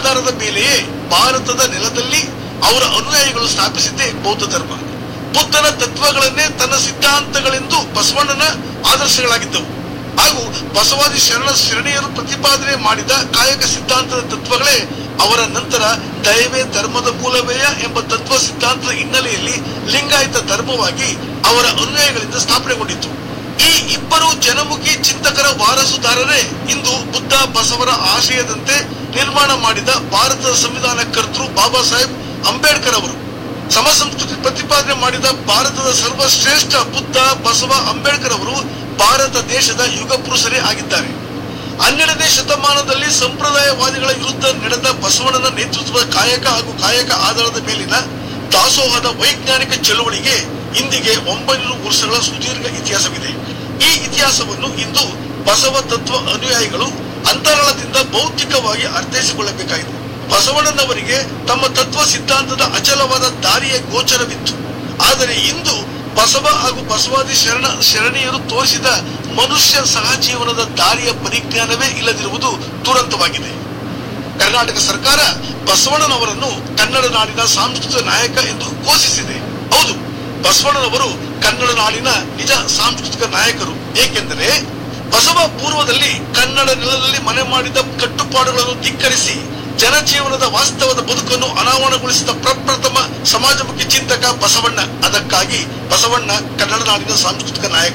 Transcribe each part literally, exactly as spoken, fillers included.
ಆಧಾರದ ಮೇಲೆಯೇ ಭಾರತದ ನೆಲದಲ್ಲಿ ಅವರ ಅನುಯಾಯಿಗಳು ಸ್ಥಾಪಿಸಿದ್ದೇ ಬೌದ್ಧ ಧರ್ಮ. ಬುದ್ಧನ ತತ್ವಗಳನ್ನೇ ತನ್ನ ಸಿದ್ಧಾಂತಗಳೆಂದು ಬಸವಣ್ಣನ ಆದರ್ಶಗಳಾಗಿದ್ದವು. ಹಾಗೂ ಬಸವಾದಿ ಶರಣ ಶರಣೆಯರು ಪ್ರತಿಪಾದನೆ ಮಾಡಿದ ಕಾಯಕ ಸಿದ್ಧಾಂತದ ತತ್ವಗಳೇ ಅವರ ನಂತರ ದಯವೇ ಧರ್ಮದ ಮೂಲವೇಯ ಎಂಬ ತತ್ವ ಸಿದ್ಧಾಂತದ ಹಿನ್ನೆಲೆಯಲ್ಲಿ ಲಿಂಗಾಯತ ಧರ್ಮವಾಗಿ ಅವರ ಅನುಯಾಯಿಗಳಿಂದ ಸ್ಥಾಪನೆಗೊಂಡಿತು. ಈ ಇಬ್ಬರು ಜನಮುಖಿ ಚಿಂತಕರ ವಾರಸುದಾರರೇ ಇಂದು ಬುದ್ಧ ಬಸವರ ಆಶಯದಂತೆ ನಿರ್ಮಾಣ ಮಾಡಿದ ಭಾರತದ ಸಂವಿಧಾನ ಕರ್ತೃ ಬಾಬಾ ಸಾಹೇಬ್ ಅಂಬೇಡ್ಕರ್ ಅವರು. ಸಮಸಂಸ್ಕೃತಿ ಪ್ರತಿಪಾದನೆ ಮಾಡಿದ ಭಾರತದ ಸರ್ವಶ್ರೇಷ್ಠ ಬುದ್ಧ ಬಸವ ಅಂಬೇಡ್ಕರ್ ಅವರು ಭಾರತ ದೇಶದ ಯುಗ ಪುರುಷರೇ ಆಗಿದ್ದಾರೆ. ಹನ್ನೆರಡನೇ ಶತಮಾನದಲ್ಲಿ ಸಂಪ್ರದಾಯವಾದಿಗಳ ವಿರುದ್ಧ ನಡೆದ ಬಸವಣ್ಣನ ನೇತೃತ್ವದ ಕಾಯಕ ಹಾಗೂ ಕಾಯಕ ಆಧಾರದ ಮೇಲಿನ ದಾಸೋಹದ ವೈಜ್ಞಾನಿಕ ಚಳುವಳಿಗೆ ಇಂದಿಗೆ ಒಂಬೈನೂರು ವರ್ಷಗಳ ಸುದೀರ್ಘ ಇತಿಹಾಸವಿದೆ. ಈ ಇತಿಹಾಸವನ್ನು ಇಂದು ಬಸವ ತತ್ವ ಅನುಯಾಯಿಗಳು ಅಂತರಾಳದಿಂದ ಭೌತಿಕವಾಗಿ ಅರ್ಥೈಸಿಕೊಳ್ಳಬೇಕಾಗಿದೆ. ಬಸವಣ್ಣನವರಿಗೆ ತಮ್ಮ ತತ್ವ ಸಿದ್ಧಾಂತದ ಅಚಲವಾದ ದಾರಿಯ ಗೋಚರವಿತ್ತು. ಆದರೆ ಇಂದು ಬಸವ ಹಾಗೂ ಬಸವಾದಿ ಶರಣ ಶರಣೀಯರು ತೋರಿಸಿದ ಮನುಷ್ಯ ಸಹಜೀವನದ ದಾರಿಯ ಪರಿಜ್ಞಾನವೇ ಇಲ್ಲದಿರುವುದು ದುರಂತವಾಗಿದೆ. ಕರ್ನಾಟಕ ಸರ್ಕಾರ ಬಸವಣ್ಣನವರನ್ನು ಕನ್ನಡ ನಾಡಿನ ಸಾಂಸ್ಕೃತಿಕ ನಾಯಕ ಎಂದು ಘೋಷಿಸಿದೆ. ಹೌದು, ಬಸವಣ್ಣನವರು ಕನ್ನಡ ನಾಡಿನ ನಿಜ ಸಾಂಸ್ಕೃತಿಕ ನಾಯಕರು. ಏಕೆಂದರೆ ಬಸವ ಪೂರ್ವದಲ್ಲಿ ಕನ್ನಡ ನೆಲದಲ್ಲಿ ಮನೆ ಮಾಡಿದ ಕಟ್ಟುಪಾಡುಗಳನ್ನು ಧಿಕ್ಕರಿಸಿ ಜನಜೀವನದ ವಾಸ್ತವದ ಬದುಕನ್ನು ಅನಾವರಣಗೊಳಿಸಿದ ಪ್ರಪ್ರಥಮ ಸಮಾಜಮುಖಿ ಚಿಂತಕ ಬಸವಣ್ಣ. ಅದಕ್ಕಾಗಿ ಬಸವಣ್ಣ ಕನ್ನಡ ನಾಡಿನ ಸಾಂಸ್ಕೃತಿಕ ನಾಯಕ.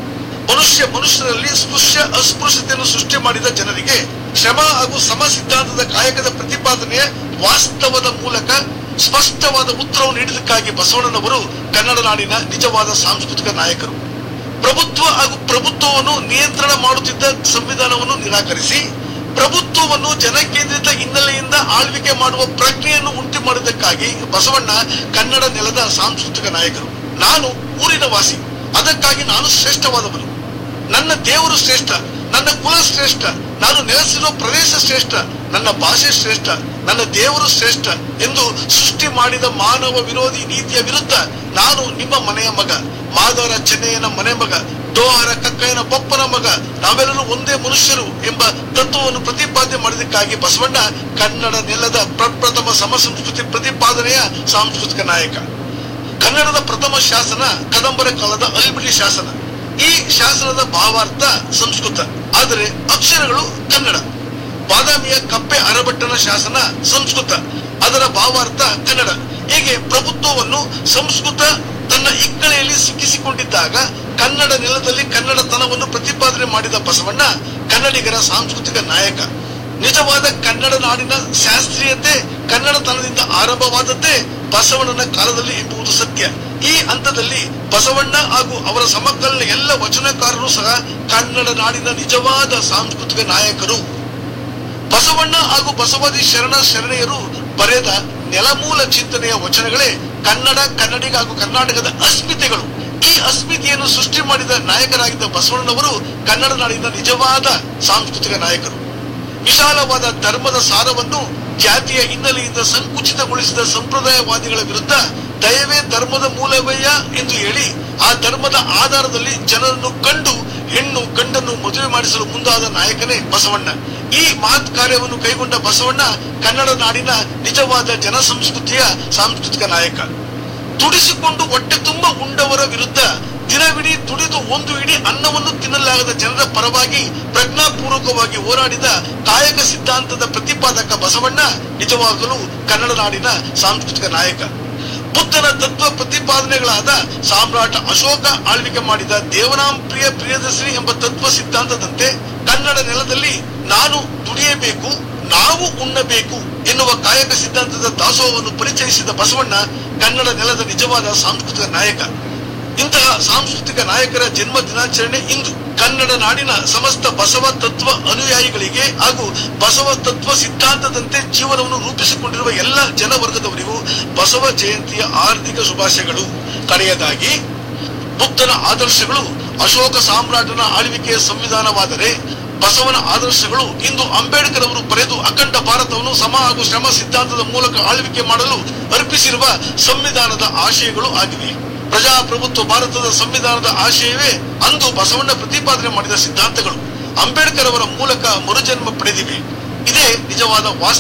ಮನುಷ್ಯ ಮನುಷ್ಯರಲ್ಲಿ ಸ್ಪೃಶ್ಯ ಅಸ್ಪೃಶ್ಯತೆಯನ್ನು ಸೃಷ್ಟಿ ಮಾಡಿದ ಜನರಿಗೆ ಶ್ರಮ ಹಾಗೂ ಸಮ ಸಿದ್ಧಾಂತದ ಕಾಯಕದ ಪ್ರತಿಪಾದನೆಯ ವಾಸ್ತವದ ಮೂಲಕ ಸ್ಪಷ್ಟವಾದ ಉತ್ತರವನ್ನು ನೀಡಿದಕ್ಕಾಗಿ ಬಸವಣ್ಣನವರು ಕನ್ನಡ ನಾಡಿನ ನಿಜವಾದ ಸಾಂಸ್ಕೃತಿಕ ನಾಯಕರು. ಪ್ರಭುತ್ವ ಹಾಗೂ ಪ್ರಭುತ್ವವನ್ನು ನಿಯಂತ್ರಣ ಮಾಡುತ್ತಿದ್ದ ಸಂವಿಧಾನವನ್ನು ನಿರಾಕರಿಸಿ ಪ್ರಭುತ್ವವನ್ನು ಜನಕೇಂದ್ರಿತ ಹಿನ್ನೆಲೆಯಿಂದ ಆಳ್ವಿಕೆ ಮಾಡುವ ಪ್ರಜ್ಞೆಯನ್ನು ಉಂಟು ಮಾಡಿದ್ದಕ್ಕಾಗಿ ಬಸವಣ್ಣ ಕನ್ನಡ ನೆಲದ ಸಾಂಸ್ಕೃತಿಕ ನಾಯಕರು. ನಾನು ಊರಿನ ವಾಸಿ, ಅದಕ್ಕಾಗಿ ನಾನು ಶ್ರೇಷ್ಠವಾದವನು. ನನ್ನ ದೇವರು ಶ್ರೇಷ್ಠ, ನನ್ನ ಕುಲ ಶ್ರೇಷ್ಠ, ನಾನು ನೆಲೆಸಿರುವ ಪ್ರದೇಶ ಶ್ರೇಷ್ಠ, ನನ್ನ ಭಾಷೆ ಶ್ರೇಷ್ಠ, ನನ್ನ ದೇವರು ಶ್ರೇಷ್ಠ ಎಂದು ಸೃಷ್ಟಿ ಮಾಡಿದ ಮಾನವ ವಿರೋಧಿ ನೀತಿಯ ವಿರುದ್ಧ ನಾನು ನಿಮ್ಮ ಮನೆಯ ಮಗ, ಮಾದರ ಚೆನ್ನಯ್ಯನ ಮನೆ ಮಗ, ಡೋಹರ ಕಕ್ಕಯ್ಯನ ಪಪ್ಪನ ಮಗ, ನಾವೆಲ್ಲರೂ ಒಂದೇ ಮನುಷ್ಯರು ಎಂಬ ತತ್ವವನ್ನು ಪ್ರತಿಪಾದನೆ ಮಾಡಿದಕ್ಕಾಗಿ ಬಸವಣ್ಣ ಕನ್ನಡ ನೆಲದ ಪ್ರಪ್ರಥಮ ಸಮಸಂಸ್ಕೃತಿ ಪ್ರತಿಪಾದನೆಯ ಸಾಂಸ್ಕೃತಿಕ ನಾಯಕ. ಕನ್ನಡದ ಪ್ರಥಮ ಶಾಸನ ಕದಂಬರ ಕಾಲದ ಅಲ್ಬಿಡಿ ಶಾಸನ. ಈ ಶಾಸನದ ಭಾವಾರ್ಥ ಸಂಸ್ಕೃತ, ಆದರೆ ಅಕ್ಷರಗಳು ಕನ್ನಡ. ಬಾದಾಮಿಯ ಕಪ್ಪೆ ಅರಭಟ್ಟನ ಶಾಸನ ಸಂಸ್ಕೃತ, ಅದರ ಭಾವಾರ್ಥ ಕನ್ನಡ. ಹೀಗೆ ಪ್ರಭುತ್ವವನ್ನು ಸಂಸ್ಕೃತ ತನ್ನ ಇಕ್ಕಳೆಯಲ್ಲಿ ಸಿಕ್ಕಿಸಿಕೊಂಡಿದ್ದಾಗ ಕನ್ನಡ ನೆಲದಲ್ಲಿ ಕನ್ನಡತನವನ್ನು ಪ್ರತಿಪಾದನೆ ಮಾಡಿದ ಬಸವಣ್ಣ ಕನ್ನಡಿಗರ ಸಾಂಸ್ಕೃತಿಕ ನಾಯಕ. ನಿಜವಾದ ಕನ್ನಡ ನಾಡಿನ ಶಾಸ್ತ್ರೀಯತೆ ಕನ್ನಡತನದಿಂದ ಆರಂಭವಾದದ್ದೇ ಬಸವಣ್ಣನ ಕಾಲದಲ್ಲಿ ಎಂಬುದು ಸತ್ಯ. ಈ ಹಂತದಲ್ಲಿ ಬಸವಣ್ಣ ಹಾಗೂ ಅವರ ಸಮಕಾಲೀನ ಎಲ್ಲ ವಚನಕಾರರು ಸಹ ಕನ್ನಡ ನಾಡಿನ ನಿಜವಾದ ಸಾಂಸ್ಕೃತಿಕ ನಾಯಕರು. ಬಸವಣ್ಣ ಹಾಗೂ ಬಸವಾದಿ ಶರಣ ಶರಣೆಯರು ಬರೆದ ನೆಲಮೂಲ ಚಿಂತನೆಯ ವಚನಗಳೇ ಕನ್ನಡ, ಕನ್ನಡಿಗ ಹಾಗೂ ಕರ್ನಾಟಕದ ಅಸ್ಮಿತೆಗಳು. ಈ ಅಸ್ಮಿತೆಯನ್ನು ಸೃಷ್ಟಿ ಮಾಡಿದ ನಾಯಕರಾಗಿದ್ದ ಬಸವಣ್ಣನವರು ಕನ್ನಡ ನಾಡಿನ ನಿಜವಾದ ಸಾಂಸ್ಕೃತಿಕ ನಾಯಕರು. ವಿಶಾಲವಾದ ಧರ್ಮದ ಸಾರವನ್ನು ಜಾತಿಯ ಹಿನ್ನೆಲೆಯಿಂದ ಸಂಕುಚಿತಗೊಳಿಸಿದ ಸಂಪ್ರದಾಯವಾದಿಗಳ ವಿರುದ್ಧ ದಯವೇ ಧರ್ಮದ ಮೂಲವಯ್ಯ ಎಂದು ಹೇಳಿ ಆ ಧರ್ಮದ ಆಧಾರದಲ್ಲಿ ಜನರನ್ನು ಕಂಡು ಹೆಣ್ಣು ಗಂಡನ್ನು ಮದುವೆ ಮಾಡಿಸಲು ಮುಂದಾದ ನಾಯಕನೇ ಬಸವಣ್ಣ. ಈ ಮಹತ್ ಕಾರ್ಯವನ್ನು ಕೈಗೊಂಡ ಬಸವಣ್ಣ ಕನ್ನಡ ನಾಡಿನ ನಿಜವಾದ ಜನ ಸಂಸ್ಕೃತಿಯ ಸಾಂಸ್ಕೃತಿಕ ನಾಯಕ. ತುಡಿಸಿಕೊಂಡು ಹೊಟ್ಟೆ ತುಂಬ ಉಂಡವರ ವಿರುದ್ಧ ದಿನವಿಡೀ ದುಡಿದು ಒಂದು ಇಡೀ ಅನ್ನವನ್ನು ತಿನ್ನಲಾಗದ ಜನರ ಪರವಾಗಿ ಪ್ರಜ್ಞಾಪೂರ್ವಕವಾಗಿ ಹೋರಾಡಿದ ಕಾಯಕ ಸಿದ್ಧಾಂತದ ಪ್ರತಿಪಾದಕ ಬಸವಣ್ಣ ನಿಜವಾಗಲೂ ಕನ್ನಡ ನಾಡಿನ ಸಾಂಸ್ಕೃತಿಕ ನಾಯಕ. ಬುದ್ಧನ ತತ್ವ ಪ್ರತಿಪಾದನೆಗಳಾದ ಸಾಮ್ರಾಟ ಅಶೋಕ ಆಳ್ವಿಕೆ ಮಾಡಿದ ದೇವನಾಂಪ್ರಿಯ ಪ್ರಿಯದರ್ಶಿನಿ ಎಂಬ ತತ್ವ ಸಿದ್ಧಾಂತದಂತೆ ಕನ್ನಡ ನೆಲದಲ್ಲಿ ನಾನು ದುಡಿಯಬೇಕು, ನಾವು ಉಣ್ಣಬೇಕು ಎನ್ನುವ ಕಾಯಕ ಸಿದ್ಧಾಂತದ ದಾಸೋಹವನ್ನು ಪರಿಚಯಿಸಿದ ಬಸವಣ್ಣ ಕನ್ನಡ ನೆಲದ ನಿಜವಾದ ಸಾಂಸ್ಕೃತಿಕ ನಾಯಕ. ಇಂತಹ ಸಾಂಸ್ಕೃತಿಕ ನಾಯಕರ ಜನ್ಮ ದಿನಾಚರಣೆ ಇಂದು. ಕನ್ನಡ ನಾಡಿನ ಸಮಸ್ತ ಬಸವ ತತ್ವ ಅನುಯಾಯಿಗಳಿಗೆ ಹಾಗೂ ಬಸವ ತತ್ವ ಸಿದ್ಧಾಂತದಂತೆ ಜೀವನವನ್ನು ರೂಪಿಸಿಕೊಂಡಿರುವ ಎಲ್ಲ ಜನವರ್ಗದವರಿಗೂ ಬಸವ ಜಯಂತಿಯ ಆರ್ಥಿಕ ಶುಭಾಶಯಗಳು. ಕಡೆಯದಾಗಿ, ಬುದ್ಧನ ಆದರ್ಶಗಳು ಅಶೋಕ ಸಾಮ್ರಾಟನ ಆಳ್ವಿಕೆಯ ಸಂವಿಧಾನವಾದರೆ ಬಸವನ ಆದರ್ಶಗಳು ಇಂದು ಅಂಬೇಡ್ಕರ್ ಅವರು ಬರೆದು ಅಖಂಡ ಭಾರತವನ್ನು ಸಮ ಹಾಗೂ ಶ್ರಮ ಸಿದ್ಧಾಂತದ ಮೂಲಕ ಆಳ್ವಿಕೆ ಮಾಡಲು ಅರ್ಪಿಸಿರುವ ಸಂವಿಧಾನದ ಆಶಯಗಳು ಆಗಿವೆ. ಪ್ರಜಾಪ್ರಭುತ್ವ ಭಾರತದ ಸಂವಿಧಾನದ ಆಶಯವೇ ಅಂದು ಬಸವಣ್ಣ ಪ್ರತಿಪಾದನೆ ಮಾಡಿದ ಸಿದ್ಧಾಂತಗಳು ಅಂಬೇಡ್ಕರ್ ಅವರ ಮೂಲಕ ಮರುಜನ್ಮ ಪಡೆದಿವೆ. ಇದೇ ನಿಜವಾದ ವಾಸ್ತವ.